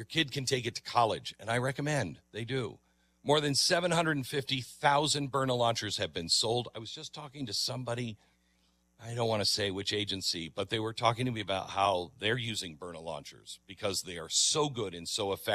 kid can take it to college, and I recommend they do. More than 750,000 Byrna launchers have been sold. I was just talking to somebody, I don't want to say which agency, but they were talking to me about how they're using Byrna launchers because they are so good and so effective.